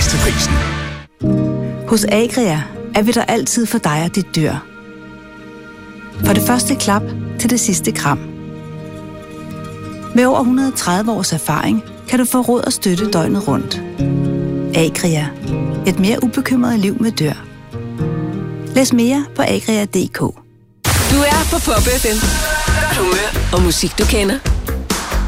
Pris til prisen. Hos Agria er vi der altid for dig og dit dyr. Fra det første klap til det sidste kram. Med over 130 års erfaring kan du få råd og støtte døgnet rundt. Agria. Et mere ubekymret liv med dyr. Læs mere på agria.dk. Du er på Pop FM. Humør og musik, du kender.